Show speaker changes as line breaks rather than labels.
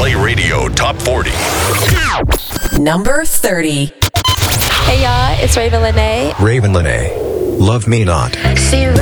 Play Radio Top 40.
Number 30.
Hey y'all, it's Raven Lene.
Raven Lene, Love Me Not.
See